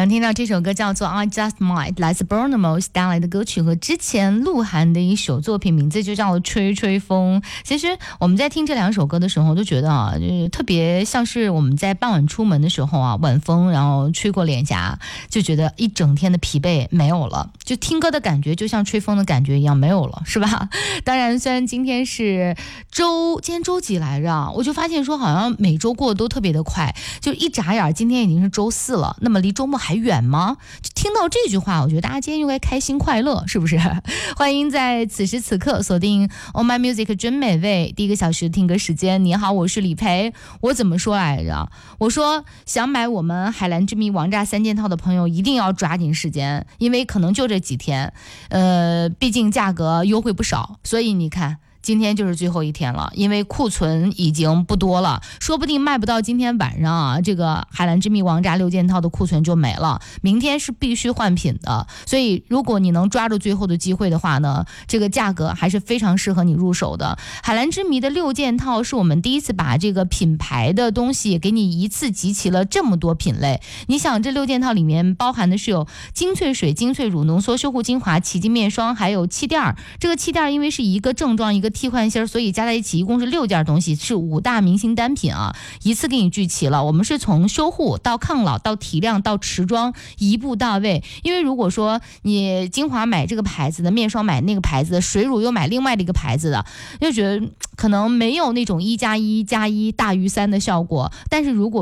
刚听到这首歌叫做 I Just Might， 来自 Bonomo 带来的歌曲和之前鹿晗的一首作品名字就叫做吹吹风。其实我们在听这两首歌的时候都觉得啊，特别像是我们在傍晚出门的时候啊，晚风然后吹过脸颊，就觉得一整天的疲惫没有了，就听歌的感觉就像吹风的感觉一样没有了，是吧？当然虽然今天是今天周几来着，我就发现说好像每周过得都特别的快，就一眨眼今天已经是周四了，那么离周末还远吗？就听到这句话，我觉得大家今天应该开心快乐，是不是？欢迎在此时此刻锁定 Oh My Music 真美味第一个小时听歌时间。你好，我是李培。我怎么说来着？我说想买我们海蓝之谜王炸3件套的朋友一定要抓紧时间，因为可能就这几天，毕竟价格优惠不少，所以你看。今天就是最后一天了，因为库存已经不多了，说不定卖不到今天晚上啊，这个海蓝之谜王炸6件套的库存就没了，明天是必须换品的。所以如果你能抓住最后的机会的话呢，这个价格还是非常适合你入手的。海蓝之谜的6件套是我们第一次把这个品牌的东西给你一次集齐了这么多品类。你想这6件套里面包含的是有精粹水、精粹乳浓缩修护精华、奇迹面霜，还有气垫。这个气垫因为是一个正装一个替换芯，所以加在一起一共是6件东西，是5大明星单品啊，一次给你聚齐了。我们是从修护到抗老到提亮到持妆一步到位。因为如果说你精华买这个牌子的，面霜买那个牌子的，水乳又买另外的一个牌子的，就觉得可能没有那种1+1+1大于3的效果。但是如果